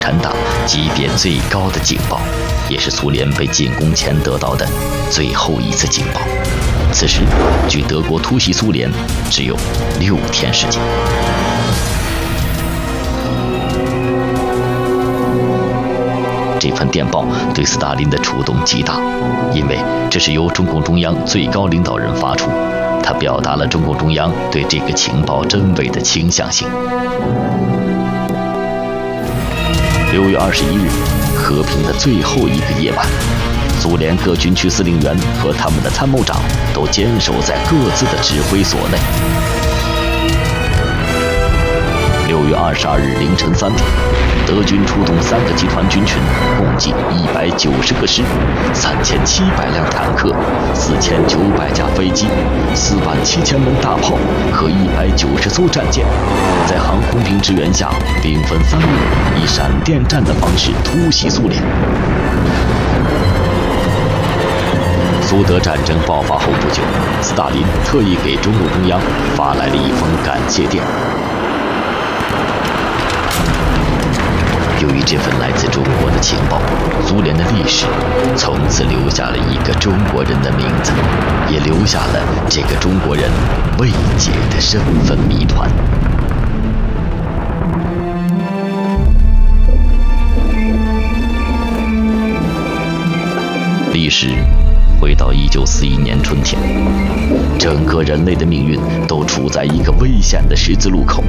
产党级别最高的警报，也是苏联被进攻前得到的最后一次警报。此时，距德国突袭苏联只有6天时间。这份电报对斯大林的触动极大，因为这是由中共中央最高领导人发出，它表达了中共中央对这个情报真伪的倾向性。6月21日，和平的最后一个夜晚，苏联各军区司令员和他们的参谋长都坚守在各自的指挥所内。6月22日凌晨3点，德军出动3个集团军群，共计190个师，3700辆坦克，4900架飞机，47000门大炮和190艘战舰，在航空兵支援下，兵分3路，以闪电战的方式突袭苏联。苏德战争爆发后不久，斯大林特意给中共中央发来了一封感谢电。由于这份来自中国的情报，苏联的历史从此留下了一个中国人的名字，也留下了这个中国人未解的身份谜团。历史回到1941年春天，整个人类的命运都处在一个危险的十字路口。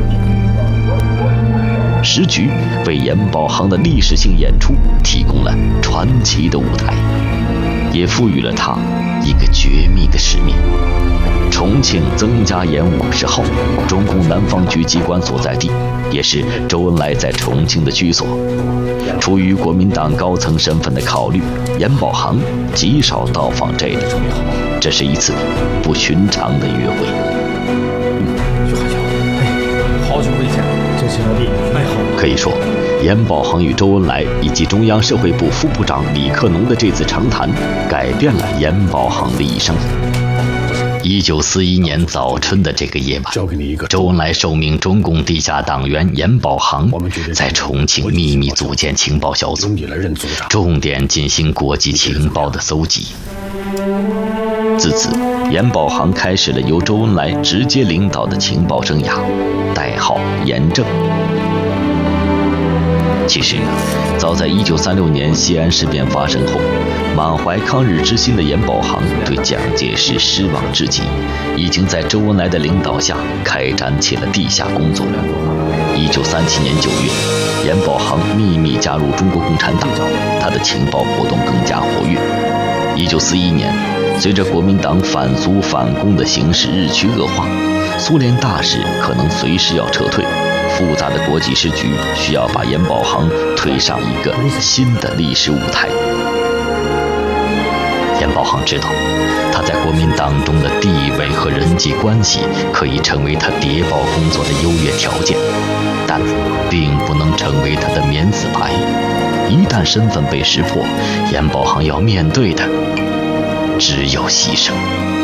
时局为严保行的历史性演出提供了传奇的舞台，也赋予了他一个绝密的使命。重庆曾家岩50号，中共南方局机关所在地，也是周恩来在重庆的居所。出于国民党高层身份的考虑，严保行极少到访这里。这是一次不寻常的约会。 徐海桥，好久不见， 这是老弟，哎好。 可以说，严保行与周恩来以及中央社会部副部长李克农的这次长谈，改变了严保行的一生。1941年早春的这个夜晚，周恩来受命中共地下党员严保行在重庆秘密组建情报小组，重点进行国际情报的搜集。自此，严保行开始了由周恩来直接领导的情报生涯，代号严正。其实，早在1936年西安事变发生后，满怀抗日之心的严保行对蒋介石失望至极，已经在周恩来的领导下开展起了地下工作。1937年9月，严保行秘密加入中国共产党，他的情报活动更加活跃。1941年，随着国民党反苏反攻的形势日趋恶化，苏联大使可能随时要撤退。复杂的国际时局需要把严保行推上一个新的历史舞台。严保行知道，他在国民党中的地位和人际关系可以成为他谍报工作的优越条件，但并不能成为他的免死牌。一旦身份被识破，严保行要面对的只有牺牲。